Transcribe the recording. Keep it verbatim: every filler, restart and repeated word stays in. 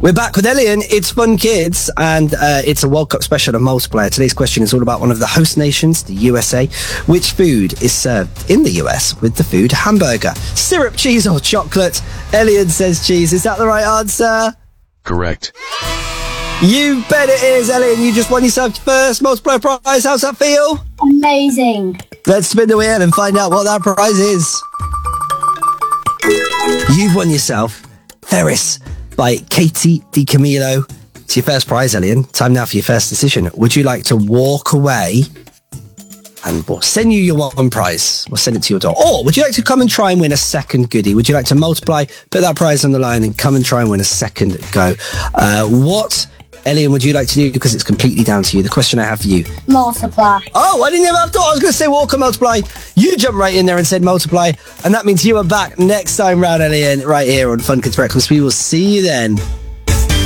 We're back with Elian. It's Fun Kids, and uh, it's a World Cup special of Multiplier. Today's question is all about one of the host nations, the U S A. Which food is served in the U S with the food hamburger? Syrup, cheese, or chocolate? Elian says cheese. Is that the right answer? Correct. You bet it is, Elian. You just won yourself your first Multiplier prize. How's that feel? Amazing. Let's spin the wheel and find out what that prize is. You've won yourself Ferris by Katie DiCamillo. It's your first prize, Elian. Time now for your first decision. Would you like to walk away and we'll send you your one prize? We'll send it to your door. Or would you like to come and try and win a second goodie? Would you like to multiply, put that prize on the line and come and try and win a second go? Uh, what, Elian, would you like to do? Because it's completely down to you. The question I have for you. Multiply. Oh, I didn't even have thought. I was going to say walk or multiply. You jumped right in there and said multiply. And that means you are back next time round, Elian, right here on Fun Kids Breakfast. We will see you then.